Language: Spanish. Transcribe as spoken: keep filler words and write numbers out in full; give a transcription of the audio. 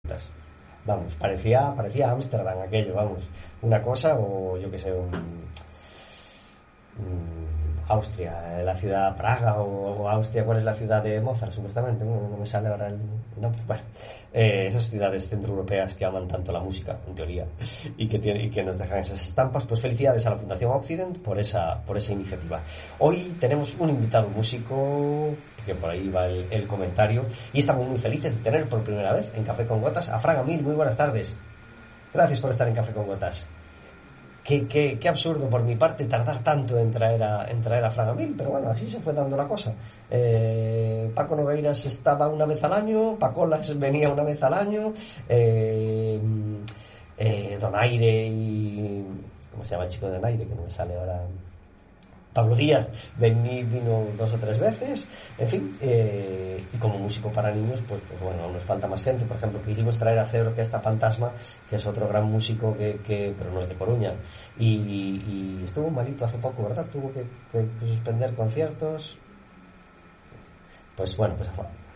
Vamos, parecía parecía Ámsterdam aquello, vamos, una cosa, o yo que sé, un, un Austria, la ciudad Praga, o, o Austria, ¿cuál es la ciudad de Mozart supuestamente? No, no me sale ahora el nombre. Bueno, eh, esas ciudades centroeuropeas que aman tanto la música, en teoría, y que tiene, y que nos dejan esas estampas. Pues felicidades a la Fundación Occident por esa por esa iniciativa. Hoy tenemos un invitado músico, que por ahí va el, el comentario, y estamos muy felices de tener por primera vez en Café con Gotas a Fran Amil. Muy buenas tardes. Gracias por estar en Café con Gotas. Qué, qué, qué absurdo por mi parte tardar tanto en traer a, en traer a Fran Amil, pero bueno, así se fue dando la cosa. Eh, Paco Nogueiras estaba una vez al año, Pacolas venía una vez al año, eh, eh, Donaire y... ¿cómo se llama el chico de Donaire? Que no me sale ahora... Pablo Díaz vino dos o tres veces, en fin, eh, y como músico para niños, pues, pues bueno, nos falta más gente. Por ejemplo, quisimos traer a C Orquesta Fantasma, que es otro gran músico, que, que pero no es de Coruña, y, y estuvo malito hace poco, ¿verdad? Tuvo que, que suspender conciertos. Pues bueno, pues